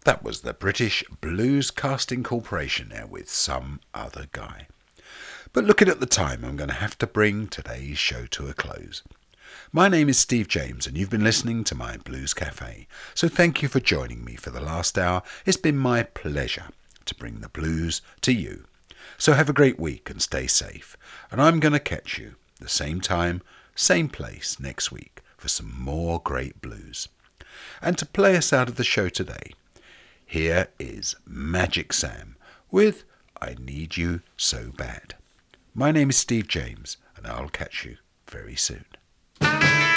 That was the British Blues Casting Corporation there with Some Other Guy. But looking at the time, I'm going to have to bring today's show to a close. My name is Steve James and you've been listening to my Blues Cafe. So thank you for joining me for the last hour. It's been my pleasure to bring the blues to you. So have a great week and stay safe. And I'm going to catch you the same time, same place next week for some more great blues. And to play us out of the show today, here is Magic Sam with I Need You So Bad. My name is Steve James and I'll catch you very soon.